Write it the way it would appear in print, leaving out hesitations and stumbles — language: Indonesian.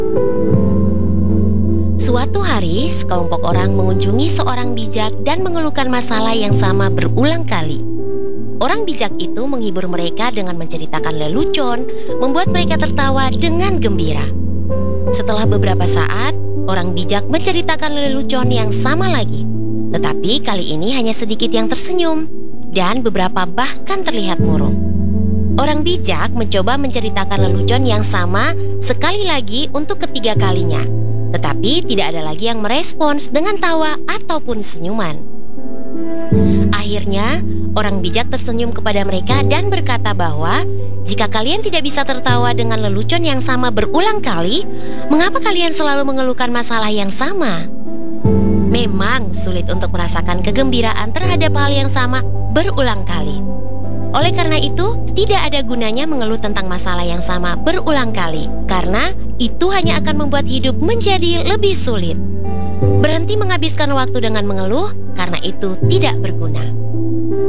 Suatu hari, sekelompok orang mengunjungi seorang bijak dan mengeluhkan masalah yang sama berulang kali. Orang bijak itu menghibur mereka dengan menceritakan lelucon, membuat mereka tertawa dengan gembira. Setelah beberapa saat, orang bijak menceritakan lelucon yang sama lagi. Tetapi kali ini hanya sedikit yang tersenyum, dan beberapa bahkan terlihat murung. Orang bijak mencoba menceritakan lelucon yang sama sekali lagi untuk ketiga kalinya. Tetapi tidak ada lagi yang merespons dengan tawa ataupun senyuman. Akhirnya, orang bijak tersenyum kepada mereka dan berkata bahwa jika kalian tidak bisa tertawa dengan lelucon yang sama berulang kali, mengapa kalian selalu mengeluhkan masalah yang sama? Memang sulit untuk merasakan kegembiraan terhadap hal yang sama berulang kali. Oleh karena itu, tidak ada gunanya mengeluh tentang masalah yang sama berulang kali, karena itu hanya akan membuat hidup menjadi lebih sulit. Berhenti menghabiskan waktu dengan mengeluh, karena itu tidak berguna.